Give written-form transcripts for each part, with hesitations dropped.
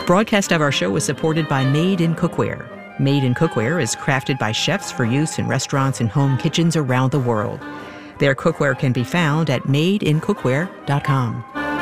Broadcast of our show is supported by Made in Cookware. Made in Cookware is crafted by chefs for use in restaurants and home kitchens around the world. Their cookware can be found at madeincookware.com.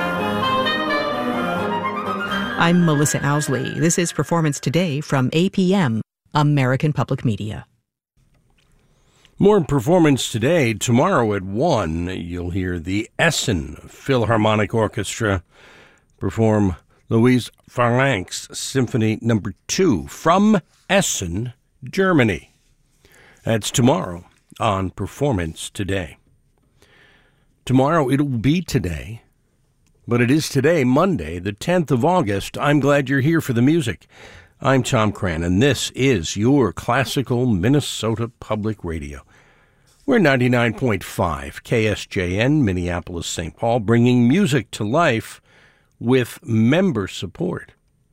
I'm Melissa Owsley. This is Performance Today from APM, American Public Media. More Performance Today. Tomorrow at 1, you'll hear the Essen Philharmonic Orchestra perform Louise Farrank's Symphony No. 2 from Essen, Germany. That's tomorrow on Performance Today. Tomorrow it'll be today, but it is today, Monday, the 10th of August. I'm glad you're here for the music. I'm Tom Cran, and this is your classical Minnesota Public Radio. We're 99.5 KSJN, Minneapolis, St. Paul, bringing music to life with member support.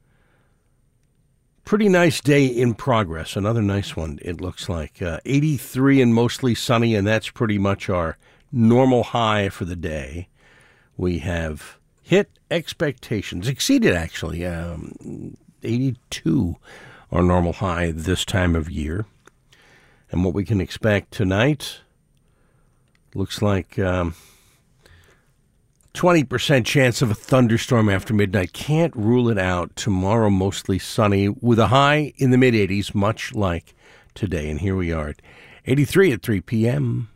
Pretty nice day in progress. Another nice one, it looks like. 83 and mostly sunny, and that's pretty much our normal high for the day. We have hit expectations, exceeded actually, 82, our normal high this time of year. And what we can expect tonight looks like 20% chance of a thunderstorm after midnight. Can't rule it out. Tomorrow mostly sunny with a high in the mid-80s, much like today. And here we are at 83 at 3 p.m.